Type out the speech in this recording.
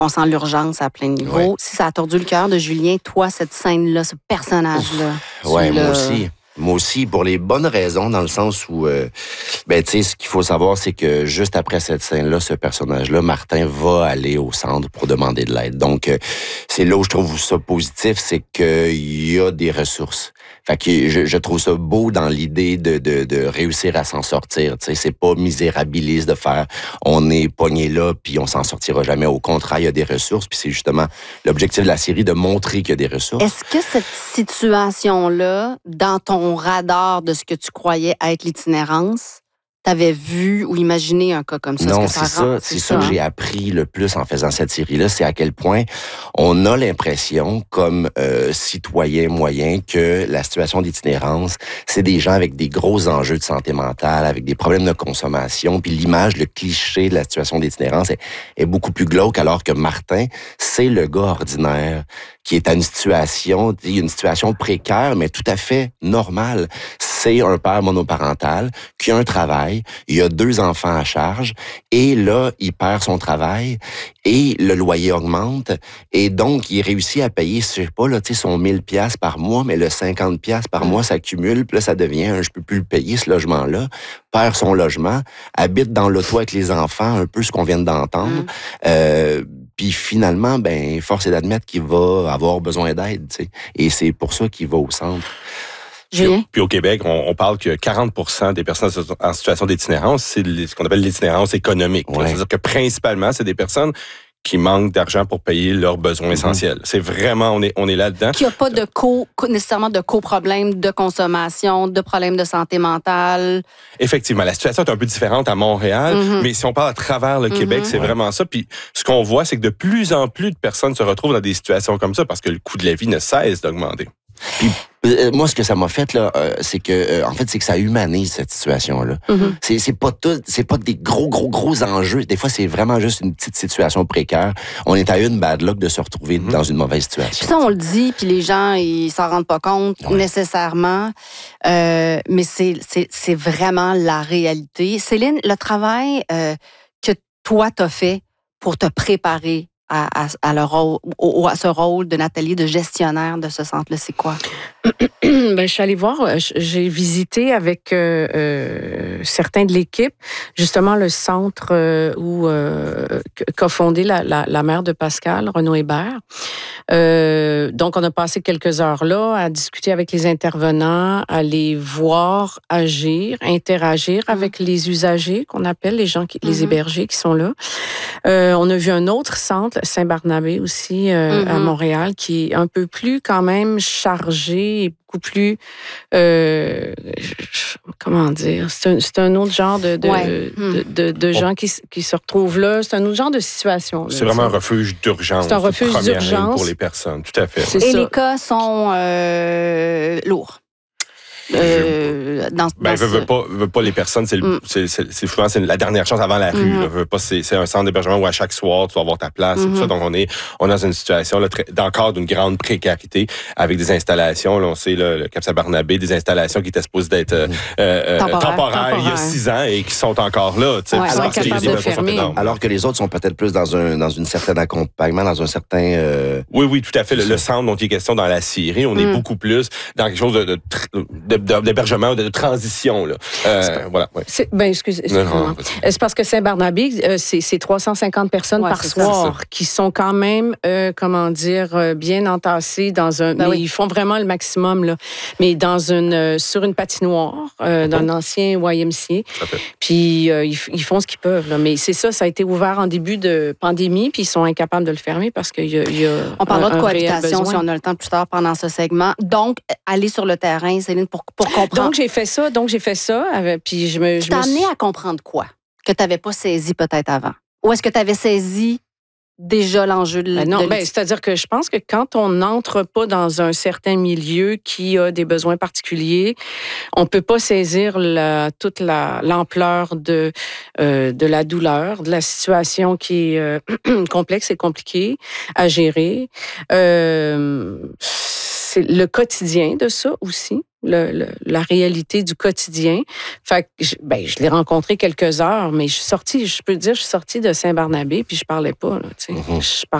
on sent l'urgence à plein niveau. Ouais. Si ça a tordu le cœur de Julien, toi, cette scène-là, ce personnage-là. Oui, moi aussi. Moi aussi, pour les bonnes raisons, dans le sens où, tu sais, ce qu'il faut savoir, c'est que juste après cette scène-là, ce personnage-là, Martin, va aller au centre pour demander de l'aide. Donc, c'est là où je trouve ça positif, c'est qu'il y a des ressources. Fait que je trouve ça beau dans l'idée de réussir à s'en sortir. Tu sais, c'est pas misérabiliste de faire on est pogné là puis on s'en sortira jamais. Au contraire, il y a des ressources puis c'est justement l'objectif de la série de montrer qu'il y a des ressources. Est-ce que cette situation-là, dans ton radar de ce que tu croyais être l'itinérance, t'avais vu ou imaginé un cas comme ça? Non, Est-ce que c'est ça que j'ai appris le plus en faisant cette série-là, c'est à quel point on a l'impression, comme citoyen moyen, que la situation d'itinérance, c'est des gens avec des gros enjeux de santé mentale, avec des problèmes de consommation, puis l'image, le cliché de la situation d'itinérance est beaucoup plus glauque, alors que Martin, c'est le gars ordinaire qui est à une situation précaire, mais tout à fait normale. C'est un père monoparental qui a un travail, il a 2 enfants à charge, et là, il perd son travail, et le loyer augmente, et donc, il réussit à payer, je sais pas, là, tu sais, son 1000 piastres par mois, mais le 50 piastres par mois s'accumule, puis là, ça devient je peux plus le payer, ce logement-là, perd son logement, habite dans l'auto avec les enfants, un peu ce qu'on vient d'entendre, puis finalement, force est d'admettre qu'il va avoir besoin d'aide, tu sais, et c'est pour ça qu'il va au centre. Puis au Québec, on parle que 40% des personnes en situation d'itinérance, c'est ce qu'on appelle l'itinérance économique. Ouais. C'est-à-dire que principalement, c'est des personnes qui manquent d'argent pour payer leurs besoins essentiels. C'est vraiment, on est là-dedans. Qu'il n'y a pas de nécessairement de co-problèmes de consommation, de problèmes de santé mentale. Effectivement, la situation est un peu différente à Montréal, mais si on parle à travers le Québec, c'est vraiment ça. Puis ce qu'on voit, c'est que de plus en plus de personnes se retrouvent dans des situations comme ça parce que le coût de la vie ne cesse d'augmenter. Puis moi, ce que ça m'a fait là, c'est que en fait, c'est que ça humanise cette situation-là. C'est pas des gros enjeux. Des fois, c'est vraiment juste une petite situation précaire. On est à une bad luck de se retrouver dans une mauvaise situation. Puis ça, on le dit, puis les gens, ils s'en rendent pas compte nécessairement. Mais c'est vraiment la réalité. Céline, le travail que toi, t'as fait pour te préparer à ce rôle de Nathalie, de gestionnaire de ce centre-là, c'est quoi? Je suis allée voir, j'ai visité avec certains de l'équipe, justement le centre qu'a fondé la mère de Pascal, Renaud Hébert. Donc, on a passé quelques heures là à discuter avec les intervenants, à les voir agir, interagir avec les usagers qu'on appelle, les hébergés qui sont là. On a vu un autre centre, Saint-Barnabé aussi, à Montréal, qui est un peu plus quand même chargé et beaucoup plus, comment dire, c'est un autre genre de gens qui se retrouvent là. C'est un autre genre de situation. Là, c'est vraiment un refuge d'urgence. C'est un refuge d'urgence pour les personnes, tout à fait. Et les cas sont lourds. Veut pas les personnes, c'est souvent c'est la dernière chance avant la rue. Là. Veut pas, c'est un centre d'hébergement où à chaque soir tu vas avoir ta place. Et tout ça. Donc on est dans une situation là, encore d'une grande précarité avec des installations. Là, on sait le Cap Saint-Barnabé, des installations qui étaient supposées d'être temporaires il y a 6 ans et qui sont encore là. Alors que les autres sont peut-être plus dans une certaine accompagnement, dans un certain. Oui, tout à fait. Le centre dont il est question dans la série, on est beaucoup plus dans quelque chose d'hébergement, de transition. Là. Voilà. Ouais. Excusez-moi. C'est parce que Saint-Barnabé, c'est 350 personnes par soir qui sont quand même, bien entassées dans un... mais ils font vraiment le maximum, là. Mais sur une patinoire d'un ancien YMCA. Puis ils font ce qu'ils peuvent. Là. Mais c'est ça a été ouvert en début de pandémie, puis ils sont incapables de le fermer parce qu'il y a on parlera de cohabitation si on a le temps plus tard pendant ce segment. Donc, aller sur le terrain, Céline, pour comprendre. Donc, j'ai fait ça. Puis je me t'as amené à comprendre quoi? Que tu n'avais pas saisi peut-être avant? Ou est-ce que tu avais saisi déjà l'enjeu de c'est-à-dire que je pense que quand on n'entre pas dans un certain milieu qui a des besoins particuliers, on peut pas saisir toute l'ampleur de la douleur, de la situation qui est complexe et compliquée à gérer. c'est le quotidien de ça aussi, la réalité du quotidien. Fait que je l'ai rencontré quelques heures, mais je suis sortie de Saint-Barnabé, puis je parlais pas. Là, tu sais. Je